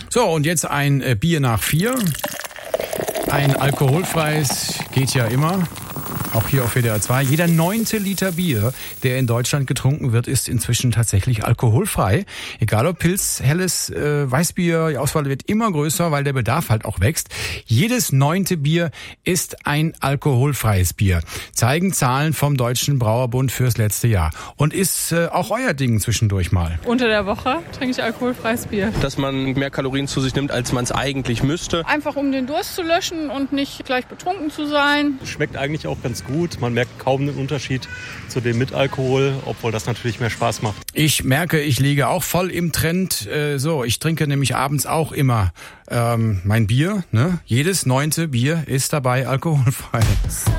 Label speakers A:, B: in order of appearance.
A: So, und jetzt ein Bier nach 4. Ein alkoholfreies geht ja immer. Auch hier auf WDR 2. Jeder 9. Liter Bier, der in Deutschland getrunken wird, ist inzwischen tatsächlich alkoholfrei. Egal ob Pilz, helles, Weißbier, die Auswahl wird immer größer, weil der Bedarf halt auch wächst. Jedes 9. Bier ist ein alkoholfreies Bier. Zeigen Zahlen vom Deutschen Brauerbund fürs letzte Jahr. Und ist auch euer Ding zwischendurch mal.
B: Unter der Woche trinke ich alkoholfreies Bier.
C: Dass man mehr Kalorien zu sich nimmt, als man es eigentlich müsste.
B: Einfach um den Durst zu löschen und nicht gleich betrunken zu sein.
D: Schmeckt eigentlich auch ganz gut. Man merkt kaum den Unterschied zu dem mit Alkohol, obwohl das natürlich mehr Spaß macht.
A: Ich merke, ich liege auch voll im Trend. Ich trinke nämlich abends auch immer mein Bier. Ne? Jedes 9. Bier ist dabei alkoholfrei.